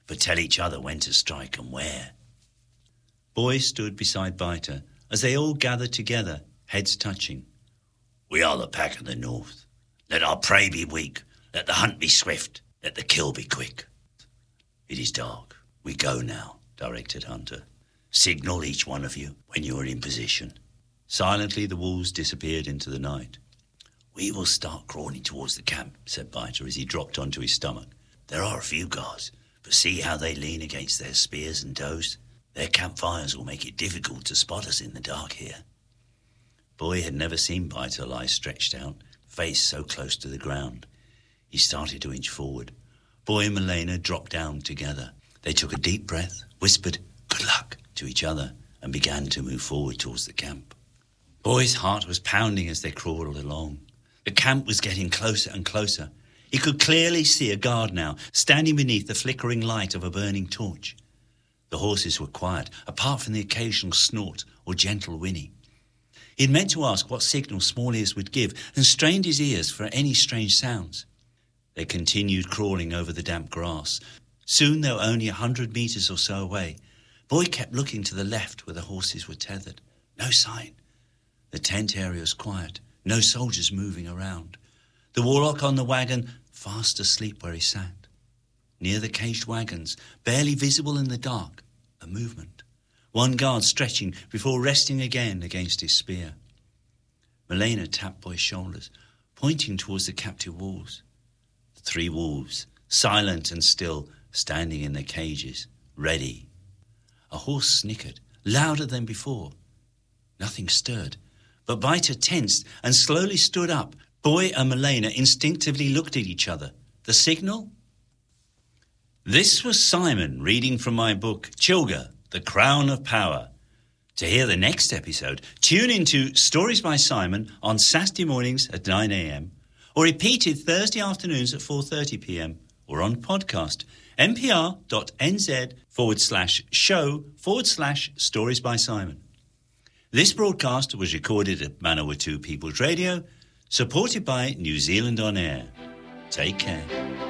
but tell each other when to strike and where. Boy stood beside Biter as they all gathered together, heads touching. We are the pack of the north. Let our prey be weak. Let the hunt be swift. Let the kill be quick. It is dark. We go now, directed Hunter. Signal each one of you when you are in position. Silently the wolves disappeared into the night. We will start crawling towards the camp, said Biter as he dropped onto his stomach. There are a few guards, but see how they lean against their spears and toes? Their campfires will make it difficult to spot us in the dark here. Boy had never seen Biter lie stretched out, face so close to the ground. He started to inch forward. Boy and Malena dropped down together. They took a deep breath, whispered, "Good luck," to each other, and began to move forward towards the camp. Boy's heart was pounding as they crawled along. The camp was getting closer and closer. He could clearly see a guard now, standing beneath the flickering light of a burning torch. The horses were quiet, apart from the occasional snort or gentle whinny. He'd meant to ask what signal Small Ears would give and strained his ears for any strange sounds. They continued crawling over the damp grass. Soon they were only 100 meters or so away. Boy kept looking to the left where the horses were tethered. No sign. The tent area was quiet. No soldiers moving around. The warlock on the wagon fast asleep where he sat. Near the caged wagons, barely visible in the dark, a movement. One guard stretching before resting again against his spear. Malena tapped Boy's shoulders, pointing towards the captive wolves. The 3 wolves, silent and still, standing in their cages, ready. A horse snickered, louder than before. Nothing stirred, but Biter tensed and slowly stood up. Boy and Malena instinctively looked at each other. The signal? This was Simon reading from my book, Chilga, The Crown of Power. To hear the next episode, tune into Stories by Simon on Saturday mornings at 9 a.m. or repeated Thursday afternoons at 4:30 p.m. or on podcast, npr.nz/show/Stories by Simon. This broadcast was recorded at Manawatu People's Radio, supported by New Zealand On Air. Take care.